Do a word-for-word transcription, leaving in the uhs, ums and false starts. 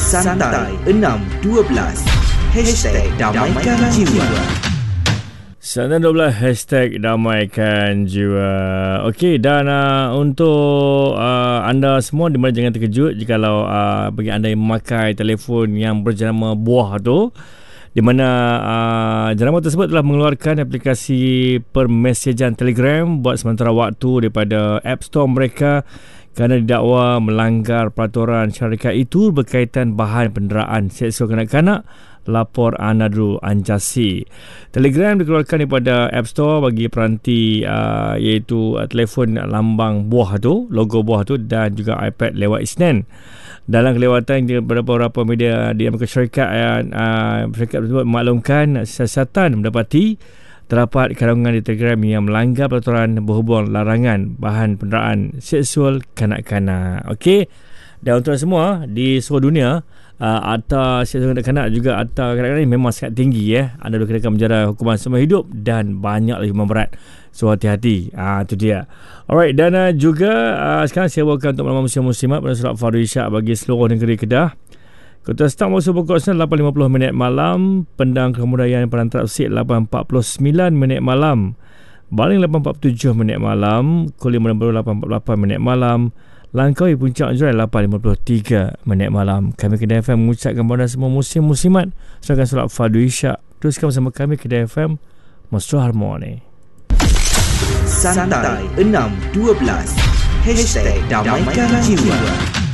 Santai enam dua belas Hashtag Damaikan Jiwa. Santai dua belas Hashtag Damaikan Jiwa. Okey, dan uh, untuk uh, anda semua di mana jangan terkejut jikalau uh, bagi anda yang memakai telefon yang berjenama Buah tu, di mana uh, jenama tersebut telah mengeluarkan aplikasi permesejan Telegram buat sementara waktu daripada App Store mereka kerana didakwa melanggar peraturan syarikat itu berkaitan bahan penderaan seksual kanak-kanak, lapor Anadru Anjasi. Telegram dikeluarkan daripada App Store bagi peranti uh, iaitu uh, telefon lambang buah tu, logo buah tu, dan juga iPad lewat Isnin. Dalam kelewatan beberapa media di Amerika Syarikat, uh, syarikat tersebut memaklumkan siasatan mendapati terdapat karangan di Telegram yang melanggar peraturan berhubung larangan bahan penderaan seksual kanak-kanak. Okey. Dan untuk semua di seluruh dunia, uh, akta seksual kanak-kanak juga akta kanak-kanak ini memang sangat tinggi ya. Anda boleh kenakan penjara hukuman seumur hidup dan banyak lagi hukuman berat. So hati-hati. Ah uh, itu dia. Alright, dan uh, juga uh, sekarang saya bawakan untuk malam muslim-muslimat pada solat Fardhu Isyak bagi seluruh negeri Kedah. Kita start masa pukul lapan lima puluh minit malam, Pendang Kemudayaan Perantara Persik lapan empat puluh sembilan minit malam, Baling lapan empat puluh tujuh minit malam, Kulim Baru lapan empat puluh lapan minit malam, Langkawi Puncak Jurai lapan lima puluh tiga minit malam. Kami Kedah F M mengucapkan kepada semua muslim-muslimat silakan solat Fardhu Isyak. Teruskan bersama kami Kedah F M, Mesra Harmoni. Santai enam dua belas Hashtag Damaikan Jiwa.